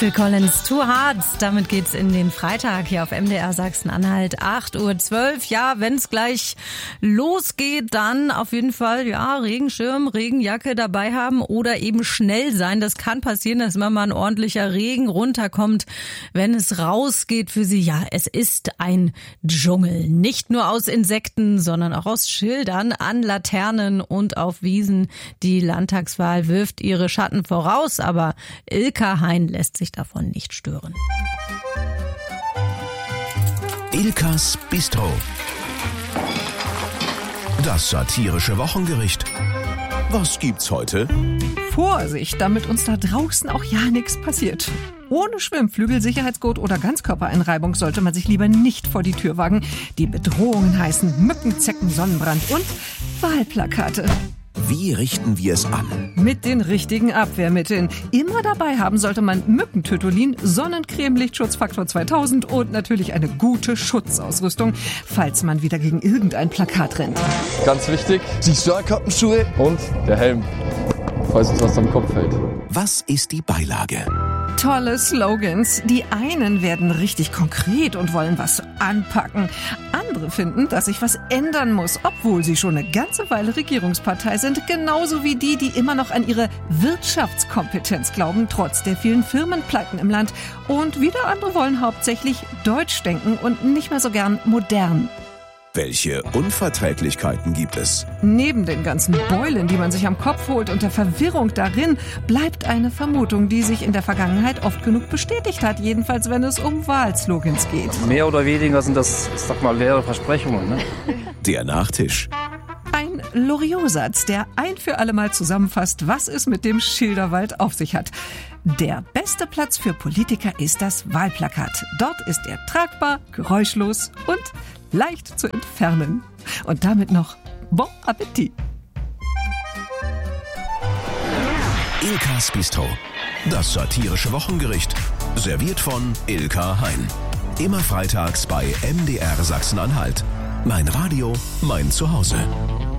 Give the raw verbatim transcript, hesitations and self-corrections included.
Phil Collins, Too Hard. Damit geht's in den Freitag hier auf M D R Sachsen-Anhalt, acht Uhr zwölf. Ja, wenn's gleich losgeht, dann auf jeden Fall, ja, Regenschirm, Regenjacke dabei haben oder eben schnell sein. Das kann passieren, dass immer mal ein ordentlicher Regen runterkommt, wenn es rausgeht für Sie. Ja, es ist ein Dschungel. Nicht nur aus Insekten, sondern auch aus Schildern, an Laternen und auf Wiesen. Die Landtagswahl wirft ihre Schatten voraus, aber Ilka Hein lässt sich davon nicht stören. Ilkas Bistro. Das satirische Wochengericht. Was gibt's heute? Vorsicht, damit uns da draußen auch ja nichts passiert. Ohne Schwimmflügel, Sicherheitsgurt oder Ganzkörpereinreibung sollte man sich lieber nicht vor die Tür wagen. Die Bedrohungen heißen Mücken, Zecken, Sonnenbrand und Wahlplakate. Wie richten wir es an? Mit den richtigen Abwehrmitteln. Immer dabei haben sollte man Mückentötolin, Sonnencreme, Lichtschutzfaktor zweitausend und natürlich eine gute Schutzausrüstung, falls man wieder gegen irgendein Plakat rennt. Ganz wichtig, die Stahlkappenschuhe und der Helm, falls uns was am Kopf fällt. Was ist die Beilage? Tolle Slogans. Die einen werden richtig konkret und wollen was anpacken. Andere finden, dass sich was ändern muss, obwohl sie schon eine ganze Weile Regierungspartei sind. Genauso wie die, die immer noch an ihre Wirtschaftskompetenz glauben, trotz der vielen Firmenpleiten im Land. Und wieder andere wollen hauptsächlich deutsch denken und nicht mehr so gern modern. Welche Unverträglichkeiten gibt es? Neben den ganzen Beulen, die man sich am Kopf holt und der Verwirrung darin, bleibt eine Vermutung, die sich in der Vergangenheit oft genug bestätigt hat, jedenfalls wenn es um Wahlslogans geht. Mehr oder weniger sind das, ich sag mal, leere Versprechungen, ne? Der Nachtisch. Ein Loriot-Satz, der ein für alle Mal zusammenfasst, was es mit dem Schilderwald auf sich hat. Der beste Platz für Politiker ist das Wahlplakat. Dort ist er tragbar, geräuschlos und leicht zu entfernen. Und damit noch Bon Appetit! Ilkas Bistro. Das satirische Wochengericht. Serviert von Ilka Hein. Immer freitags bei M D R Sachsen-Anhalt. Mein Radio, mein Zuhause.